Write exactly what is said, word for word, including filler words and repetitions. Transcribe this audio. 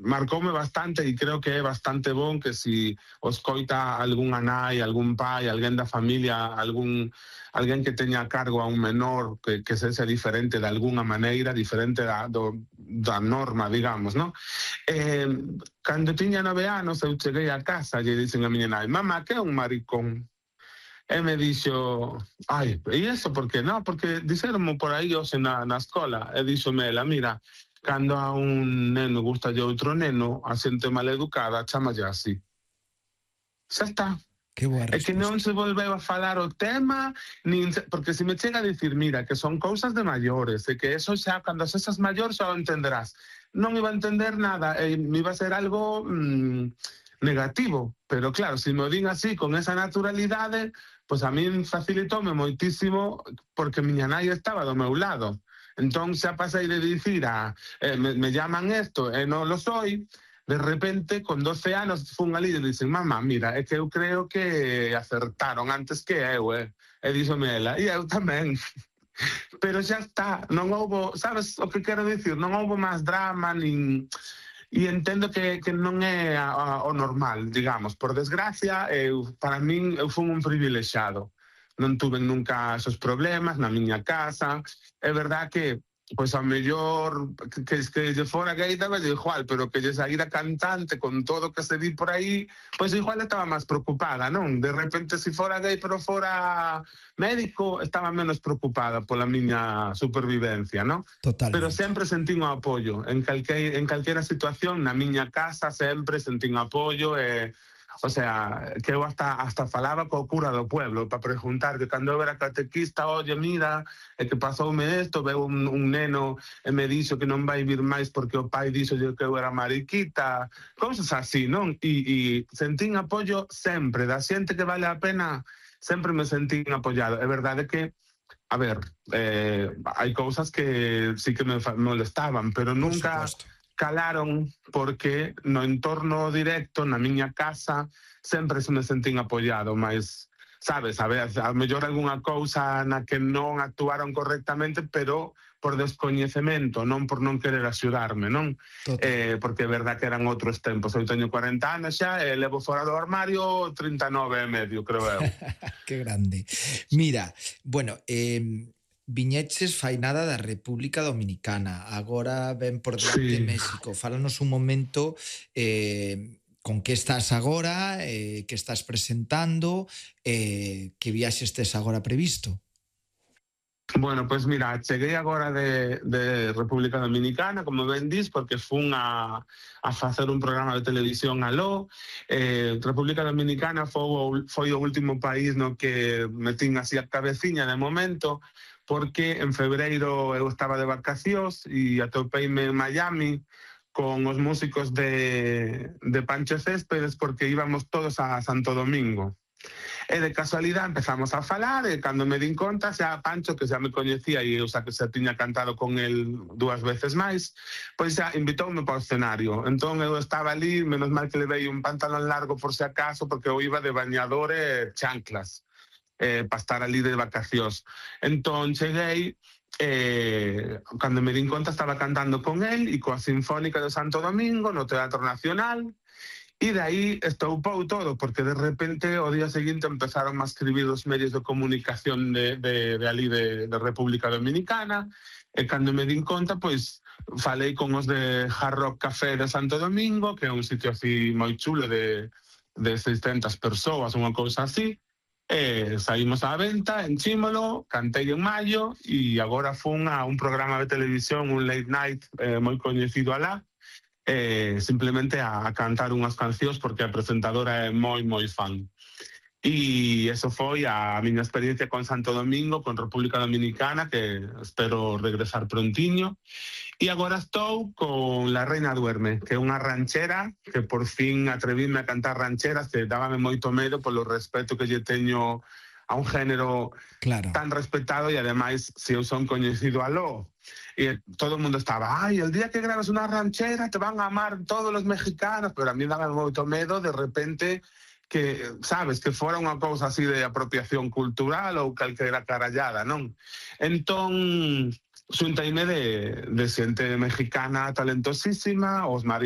marcoume bastante e creo que é bastante bon que si os coita algunha nai, algún pai, alguén da familia, algún alguén que teña a cargo a un menor que, que sexa diferente de algunha maneira, diferente da, do, da norma, digamos, non? Eh, cando tiña nove anos eu cheguei a casa e dixen a miña nai, mamá, que é un maricón? E me dixo, ai, e iso por que? Non, porque dixeronmo por aí hoxe na, na escola, e dixome ela, mira, cando a un neno gusta de outro neno, a xente maleducada chamalle así. Xa está. Que boa É que non resposta. se volveu a falar o tema, nin se, porque se me chega a dicir, mira, que son cousas de maiores, e que eso xa, cando sexas maior xa o entenderás. Non iba a entender nada, e me iba a ser algo mmm, negativo, pero claro, se me din así, con esa naturalidade, pois a min facilitoume moitísimo porque miña nai estaba do meu lado. Entón xa pasei de dicir a, eh, me, me llaman esto e non lo soy, de repente, con doce anos, fun ali e dicen, mamá, mira, é que eu creo que acertaron antes que eu, eh? E díxome ela, e eu tamén. Pero xa está, non houbo, sabes o que quero dicir? Non houbo máis drama, nin... E entendo que, que non é a, a, o normal, digamos. Por desgracia, eu, para min, eu fui un privilexiado. Non tuve nunca esos problemas na miña casa. É verdad que, pois a mellor, que, que, que lle fora gay daba igual, pero que lle saíra cantante con todo o que se di por aí, pois igual estaba máis preocupada, non? De repente, se fora gay pero fora médico, estaba menos preocupada pola miña supervivencia, non? Totalmente. Pero sempre sentín o apoio. En, calque, en calquera situación, na miña casa, sempre sentín apoio e... O sea, que eu hasta, hasta falaba co cura do pueblo para preguntar que cando eu era catequista, oye, mira, é que pasoume isto, veu un, un neno e me dixo que non vai vir máis porque o pai dixo que eu era mariquita, cousas así, non? E, e sentín apoio sempre, da xente que vale a pena, sempre me sentín apoiado. É verdade que, a ver, eh, hai cousas que sí que me molestaban, pero nunca... calaron porque no entorno directo, na miña casa, sempre se me sentín apoiado, mas, sabes, a ver, a mellor algunha cousa na que non actuaron correctamente, pero por descoñecemento, non por non querer axudarme, non? Eh, porque é verdad que eran outros tempos. Eu teño cuarenta anos xa e levo fora do armario trinta e nove e medio, creo eu. Que grande. Mira, bueno, eh... viñeches fai nada da República Dominicana, agora ven por delante sí. México. Fálanos un momento eh, con que estás agora, eh, que estás presentando, eh, que viaxe estes agora previsto. Bueno, pois pues mira, cheguei agora de, de República Dominicana, como ben dis, porque fun a, a facer un programa de televisión aló. Eh, República Dominicana foi, foi o último país no que metín así a cabeciña de momento, porque en febreiro eu estaba de vacacións e atopeime en Miami con os músicos de, de Pancho Céspedes porque íbamos todos a Santo Domingo. E de casualidade empezamos a falar e cando me din conta xa Pancho, que xa me coñecía e eu xa que xa tiña cantado con el dúas veces máis, pois xa invitoume para o escenario. Entón eu estaba ali, menos mal que levei un pantalón largo por si acaso porque eu iba de bañador e chanclas. Eh, para estar ali de vacacións. Entón cheguei, eh, cando me din conta estaba cantando con el e coa Sinfónica de Santo Domingo no Teatro Nacional e de aí estoupou todo porque de repente o día seguinte empezaron a escribir os medios de comunicación de, de, de ali de, de República Dominicana e cando me din conta pois falei con os de Hard Rock Café de Santo Domingo, que é un sitio así moi chulo de, de seiscentas persoas, unha cousa así. Eh, saímos á venta, enchímolo, cantei en maio e agora fun a un programa de televisión, un late night eh, moi coñecido alá, eh, simplemente a, a cantar unhas cancións porque a presentadora é moi, moi fan. E eso foi a miña experiencia con Santo Domingo, con República Dominicana, que espero regresar prontiño. E agora estou con La Reina Duerme, que é unha ranchera, que por fin atrevíme a cantar rancheras, que dábame moito medo polo respeto que lle teño a un género claro. Tan respetado e ademais se eu son coñecido aló. E todo o mundo estaba, ai, el día que grabes unha ranchera te van a amar todos os mexicanos, pero a mí daba moito medo de repente que, sabes, que fora unha cousa así de apropiación cultural ou calquera carallada, non? Entón, xuntaime de, de xente mexicana talentosísima, os maridos